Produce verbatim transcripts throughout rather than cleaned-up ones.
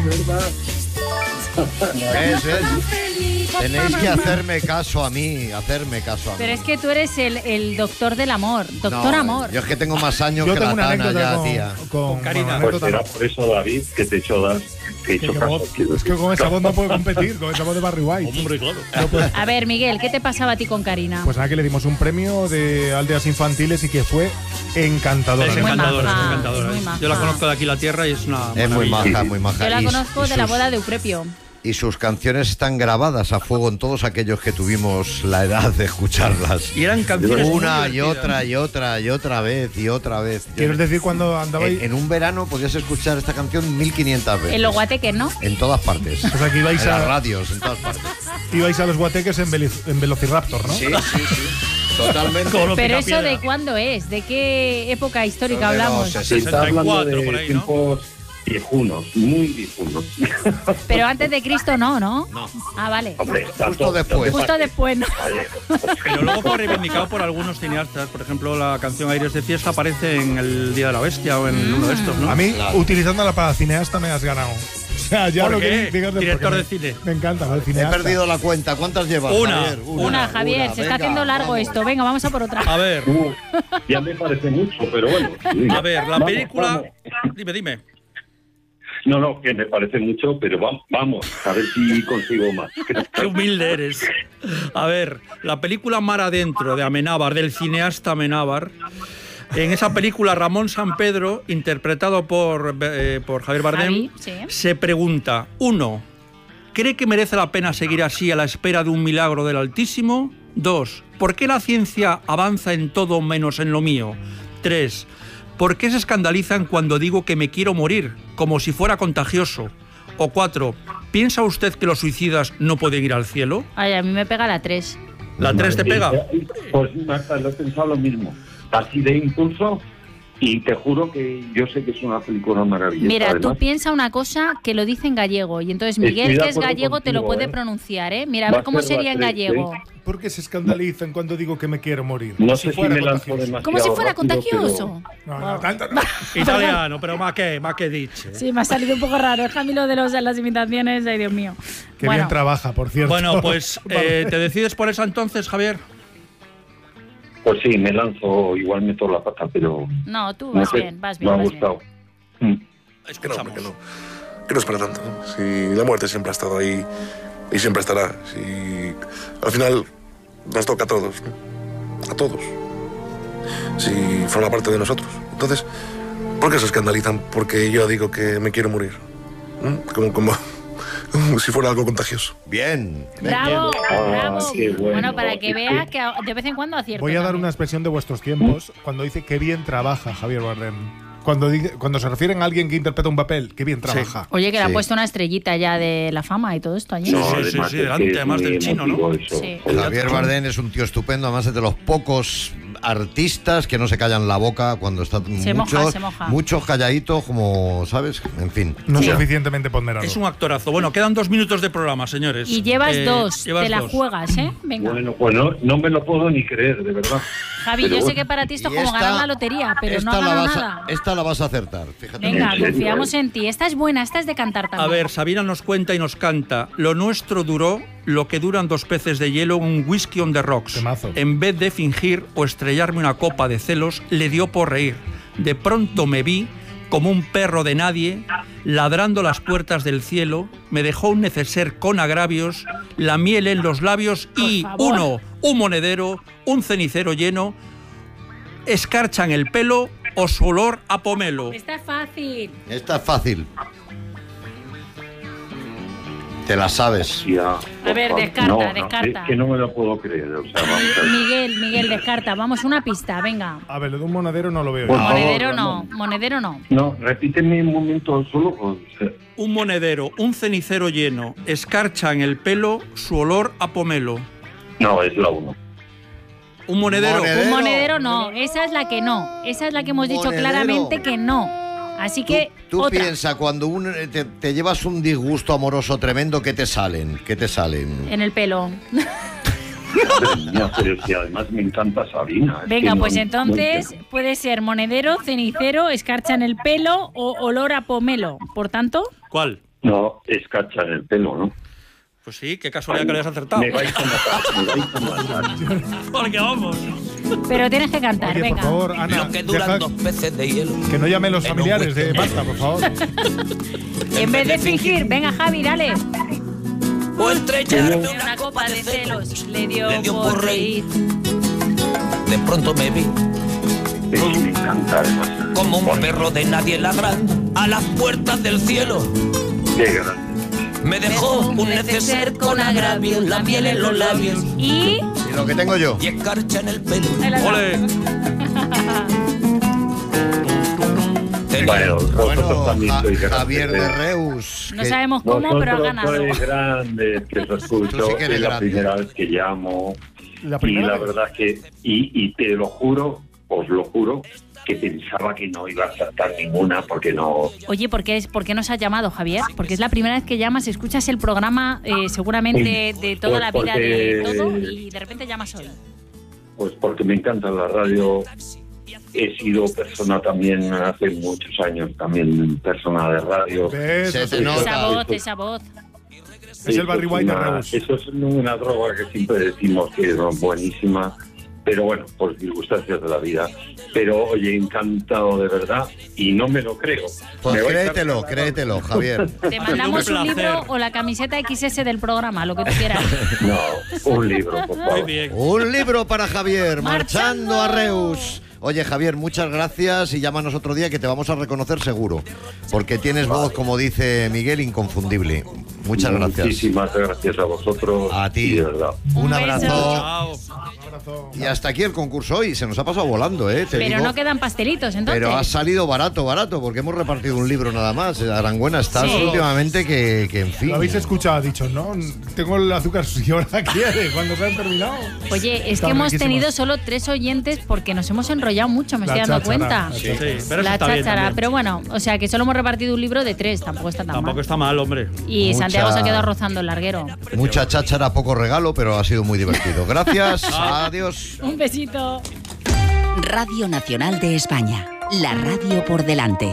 verdad. ¿Ves, ves? Tenéis que hacerme caso a mí, hacerme caso a mí. Pero es que tú eres el, el doctor del amor, doctor no, amor. Yo es que tengo más años yo que tengo la una Tana ya, con, tía. Con, con Karina. Pues será por eso, David, que te he hecho, das, te he hecho que caso. voz, es que con esa voz no puedo competir, con esa voz de Barry White. Hombre, claro. No puedo. A ver, Miguel, ¿qué te pasaba a ti con Karina? Pues nada, que le dimos un premio de aldeas infantiles y que fue encantadora. Es muy encantadora, maja, es encantadora. muy maja. Yo la conozco de aquí la tierra y es una Es muy maravilla. maja, muy maja. Yo la Y- conozco y de la sus- boda de Euprepio. Y sus canciones están grabadas a fuego en todos aquellos que tuvimos la edad de escucharlas. Y eran canciones muy Una y divertidas. otra y otra y otra vez y otra vez. Yo- ¿Quieres decir cuando andaba en, ahí? en un verano podías escuchar esta canción mil quinientas veces. En los guateques, ¿no? En todas partes. O sea, que ibais en a- las radios, en todas partes. Ibais a los guateques en, Veli- en Velociraptor, ¿no? Sí, sí, sí. Totalmente. Como lo Pero pica eso de piedra. cuándo es, de qué época histórica Son de los hablamos. sesenta. Se está hablando sesenta y cuatro de por ahí, ¿no? tiempos viejunos, muy viejunos. Pero antes de Cristo no, ¿no? No. Ah, vale. Hombre, Justo tanto- después. Justo después, ¿no? Pero luego fue reivindicado por algunos cineastas. Por ejemplo, la canción Aires de Fiesta aparece en El Día de la Bestia o en uno de estos, ¿no? A mí, Claro. utilizándola para cineasta, me has ganado. O sea, ya ¿Por lo qué? que digas de Director porque de me- cine. Me encanta, el He cineasta. perdido la cuenta. ¿Cuántas llevas, Una, Javier? Una, Javier, una. se está Venga, haciendo largo vamos. esto. Venga, vamos a por otra. A ver, Uh, ya me parece mucho, pero bueno. a ver, la Vamos, película. vamos. Dime, dime. No, no, que me parece mucho, pero vamos, vamos a ver si consigo más. Qué humilde eres. A ver, la película Mar Adentro de Amenábar, del cineasta Amenábar. En esa película, Ramón San Pedro, interpretado por, eh, por Javier Bardem, Javi, sí. se pregunta: uno, ¿cree que merece la pena seguir así a la espera de un milagro del Altísimo? Dos, ¿por qué la ciencia avanza en todo menos en lo mío? Tres, ¿por qué se escandalizan cuando digo que me quiero morir, como si fuera contagioso? O cuatro, ¿piensa usted que los suicidas no pueden ir al cielo? Ay, a mí me pega la tres. ¿La tres te pega? Pues Marta, lo he pensado lo mismo. Así de impulso, y te juro que yo sé que es una película maravillosa. Mira, además. tú piensa una cosa que lo dice en gallego y entonces Estoy Miguel, de que es acuerdo gallego, te lo contigo, puede ¿eh? pronunciar, ¿eh? Mira, a Va ver a cómo ser la sería en tres, gallego. ¿eh? ¿Por qué se escandalizan cuando digo que me quiero morir? No Como sé si fuera me lanzo contagioso. demasiado Como si fuera rápido, contagioso. No, no, tanto no. Italiano, pero más que, más que dicho. Sí, me ha salido un poco raro. Es que a mí lo de los, las imitaciones, ay Dios mío. Qué Bueno, bien trabaja, por cierto. Bueno, pues, eh, ¿te decides por esa entonces, Javier? Pues sí, me lanzo, igual meto la pata, pero no, tú no vas sé, bien, vas bien. me ha vas bien. gustado. Mm. Que no, que no. Que no es para tanto. ¿no? Si la muerte siempre ha estado ahí y siempre estará. Si al final nos toca a todos. ¿no? A todos. Si forma parte de nosotros. Entonces, ¿por qué se escandalizan? Porque yo digo que me quiero morir. ¿no? Como, como, como si fuera algo contagioso. Bien. Bravo, Ah, bravo. qué bueno. Bueno, para que Es que- veas que de vez en cuando acierto. Voy a dar también. una expresión de vuestros tiempos cuando dice que bien trabaja Javier Bardem. Cuando, dice, cuando se refieren a alguien que interpreta un papel, que bien trabaja. Oye, que le Sí. ha puesto una estrellita ya de la fama y todo esto allí. Sí, No, sí, además sí, es que delante, es además muy del chino, ¿no? emotivo eso. Sí. Joder. Javier Bardem es un tío estupendo, además es de los pocos artistas que no se callan la boca cuando están Se moja, muchos, se moja. muchos calladitos, como, ¿sabes? En fin. No Sí. suficientemente ponderado. Es un actorazo. Bueno, quedan dos minutos de programa, señores. Y llevas Eh, dos, llevas te la dos. juegas, ¿eh? Venga. Bueno, pues no, no me lo puedo ni creer, de verdad. Javi, pero yo sé bueno. que para ti esto es Y como esta- ganar la lotería, pero esta no ha la ganado vas a- nada. esta la vas a acertar, fíjate. Venga, ¿En serio? confiamos en ti. Esta es buena, esta es de cantar también. A ver, Sabina nos cuenta y nos canta: lo nuestro duró lo que duran dos peces de hielo en un whisky on the rocks. Temazo. En vez de fingir o estrellarme una copa de celos, le dio por reír. De pronto me vi como un perro de nadie, ladrando las puertas del cielo, me dejó un neceser con agravios, la miel en los labios y Por favor. uno, un monedero, un cenicero lleno, escarcha en el pelo o su olor a pomelo. Esta es fácil. Esta es fácil. Te la sabes. Ya, A ver, por descarta, favor. No, no, descarta. es que no me lo puedo creer. O sea, vamos a ver. Miguel, Miguel, descarta. Vamos, una pista, venga. A ver, lo de un monedero no lo veo. Por yo. favor, Monedero no, Ramón. monedero no. No, repíteme un momento solo. O sea, Un monedero, un cenicero lleno, escarcha en el pelo, su olor a pomelo. no, es la uno. Un monedero. Monedero. Un monedero no, esa es la que no. Esa es la que hemos dicho Monedero. claramente que no. Así que, Tú, tú otra. piensa, cuando un- te, te llevas un disgusto amoroso tremendo, ¿qué te salen? ¿Qué te salen? En el pelo. No, pero si además me encanta Sabina. es Venga, que no- pues no entonces entiendo. puede ser monedero, cenicero, escarcha en el pelo o olor a pomelo. Por tanto, ¿Cuál? No, es cacha en el pelo, ¿no? Pues sí, qué casualidad que le has acertado. Me vais a matar, me vais a matar. Porque vamos. Pero tienes que cantar, Oye, venga. por favor, Ana, Lo que duran deja dos peces de hielo. que no llamen los En un familiares de whisky. Marta, por favor. En vez de fingir, venga Javi, dale. O estrellarme Una copa de celos le dio, Le dio por por reír. De pronto me vi Es que me encanta además. como un Bueno, perro de nadie ladrando a las puertas del cielo. qué grande. Me dejó un neceser con agravios, la miel en los labios Y... Y lo que tengo yo. y escarcha en el pelo. ahí la ¡Ole! Tenía Bueno, vosotros Bueno, también Ja- sois grandes. Javier de ¿eh? Reus. No que- sabemos cómo, pero ha Vosotros ganado. sois grandes, que os escucho. Tú sí que eres es la grande. primera vez que llamo. La Y primera la vez. verdad que, y, y te lo juro, os lo juro, que pensaba que no iba a acertar ninguna porque no. Oye, ¿por qué, es, ¿por qué nos has llamado, Javier? Porque es la primera vez que llamas, escuchas el programa eh, seguramente de toda Pues la vida de porque- todo y de repente llamas hoy. Pues porque me encanta la radio. He sido persona también hace muchos años, también persona de radio. ¿Ves? Se te Eso- nota. Esa voz, eso- esa voz. Es el Barry Eso White de una- Reus. Eso es una droga que siempre decimos que es buenísima, pero bueno, por circunstancias de la vida. Pero oye, encantado de verdad y no me lo creo. Pues Me vais a créetelo, regalar- créetelo, Javier. Te mandamos Un un placer. libro o la camiseta equis ese del programa, lo que tú quieras. No, un libro, por Muy favor. bien. Un libro para Javier, Marchando. marchando a Reus. Oye, Javier, muchas gracias y llámanos otro día que te vamos a reconocer seguro. Porque tienes voz, como dice Miguel, inconfundible. Muchas gracias. Muchísimas gracias a vosotros. A ti. y de verdad. Un Un abrazo. beso. Chao. Y hasta aquí el concurso hoy. Se nos ha pasado volando, ¿eh? Te Pero digo. no quedan pastelitos, entonces. Pero ha salido barato, barato, porque hemos repartido un libro nada más. Aranguena, estás Sí. últimamente que, que en fin. Lo habéis escuchado, ha dicho, no, tengo el azúcar si ahora quiere, cuando se han terminado. Oye, es Están que hemos riquísimas. tenido solo tres oyentes porque nos hemos enrollado mucho, me La estoy dando cháchara, cuenta. la Sí, cháchara. pero eso La está bien cháchara, también. pero bueno, o sea que solo hemos repartido un libro de tres, tampoco está tan Tampoco mal. está mal, hombre. Y Mucha- Santiago se ha quedado rozando el larguero. Mucha cháchara, poco regalo, pero ha sido muy divertido. Gracias, adiós. Un besito. Radio Nacional de España. La radio por delante.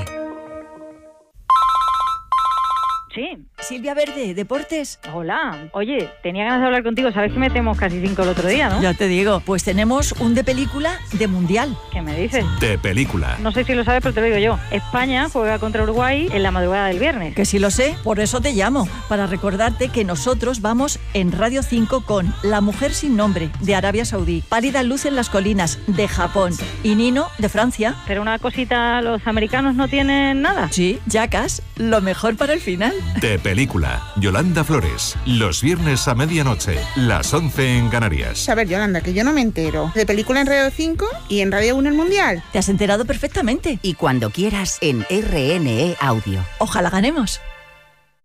Sí. Silvia Verde, Deportes. Hola. Oye, tenía ganas de hablar contigo. Sabes que metemos casi cinco el otro día, ¿no? Ya te digo, pues tenemos un de película de mundial. ¿Qué me dices? De película. No sé si lo sabes, pero te lo digo yo. España juega contra Uruguay en la madrugada del viernes. Que sí lo sé, por eso te llamo, para recordarte que nosotros vamos en Radio cinco con La mujer sin nombre, de Arabia Saudí, Pálida luz en las colinas, de Japón, y Nino, de Francia. Pero una cosita, ¿los americanos no tienen nada? Sí, Jackass, lo mejor para el final. De película. Yolanda Flores. Los viernes a medianoche. Las once en Canarias. A ver, Yolanda, que yo no me entero. De película en Radio cinco y en Radio uno el Mundial. Te has enterado perfectamente. Y cuando quieras en R N E Audio. Ojalá ganemos.